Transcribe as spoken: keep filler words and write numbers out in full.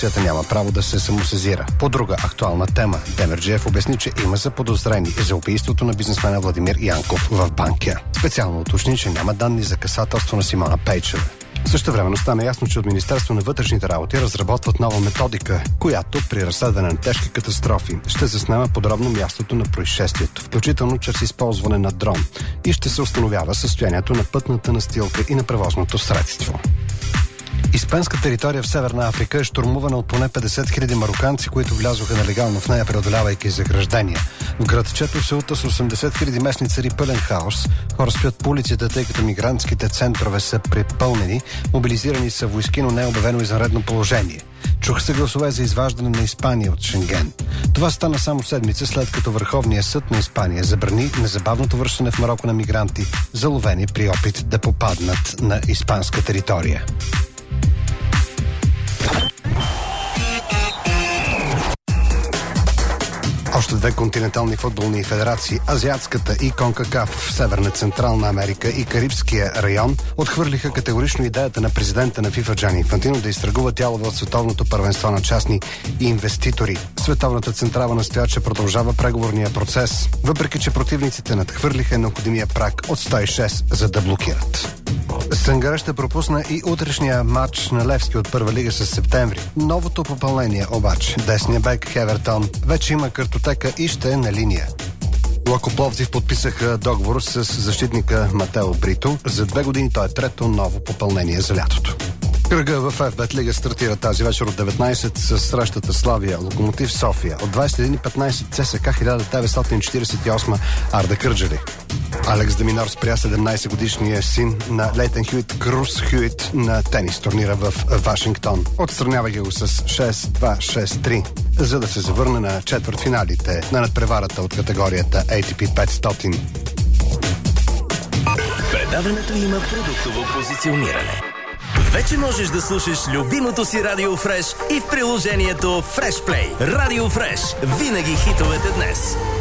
няма право да се самосезира. По друга актуална тема, Демерджиев обясни, че има заподозрени за убийството на бизнесмена Владимир Янков в Банкя. Специално уточни, че няма данни за касателство на Симона Пейчева. Същевременно стана ясно, че от Министерство на вътрешните работи разработват нова методика, която при разследване на тежки катастрофи ще заснема подробно мястото на происшествието, включително чрез използване на дрон, и ще се установява състоянието на пътната настилка и на превозното средство. Испанска територия в Северна Африка е щурмувана от поне петдесет хиляди мароканци, които влязоха нелегално в нея, преодолявайки заграждения. В градчето Сеута с осемдесет хиляди местни цари пълен хаос. Хора спят по улиците, тъй като мигрантските центрове са препълнени. Мобилизирани са войски, но не е обявено извънредно положение. Чуха се гласове за изваждане на Испания от Шенген. Това стана само седмица след като Върховният съд на Испания забрани незабавното връщане в Мароко на мигранти, заловени при опит да попаднат на испанска територия. Още две континентални футболни федерации, Азиатската и Конкакаф в Северна Централна Америка и Карибския район, отхвърлиха категорично идеята на президента на ФИФА Джани Инфантино да изтъргува дялове от световното първенство на частни инвеститори. Световната централа настоя, че продължава преговорния процес, въпреки че противниците надхвърлиха необходимия праг от сто и шест, за да блокират. Сангара ще пропусна и утрешния матч на Левски от първа лига с септември. Новото попълнение обаче, десния бек Хевертон, вече има картотека и ще е на линия. Локо Пловдив подписаха договор с защитника Матео Брито. За две години той е трето ново попълнение за лятото. Кръга в Еф Бет Лига стартира тази вечер от деветнайсет с срещата Славия Локомотив София. От двайсет и един и петнайсет ЦСКА хиляда деветстотин четирийсет и осма Арда Кърджали. Алекс Деминор спря седемнайсет годишния син на Лейтън Хюит, Крус Хюит, на тенис турнира в Вашингтон. Отстранявайки го с шест два шест три, за да се завърне на четвъртфиналите на надпреварата от категорията Ей Ти Пи петстотин. Предаването има продуктово позициониране. Вече можеш да слушаш любимото си Радио Фреш и в приложението Фреш Плей. Радио Фреш. Винаги хитовете днес.